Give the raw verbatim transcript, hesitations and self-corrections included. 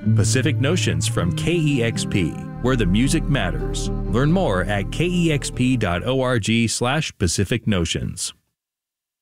Pacific Notions from K E X P, where the music matters. Learn more at kexp dot org slash Pacific Notions.